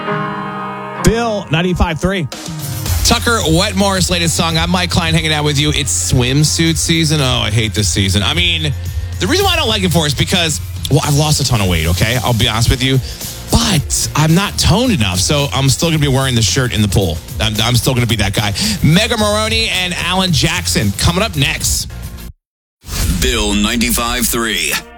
Bill, 95.3. Tucker Wetmore's latest song. I'm Mike Klein hanging out with you. It's swimsuit season. Oh, I hate this season. I mean, the reason why I don't like it is because, well, I've lost a ton of weight, okay? I'll be honest with you. But I'm not toned enough, so I'm still going to be wearing the shirt in the pool. I'm still going to be that guy. Mega Maroney and Alan Jackson coming up next. Bill 95.3.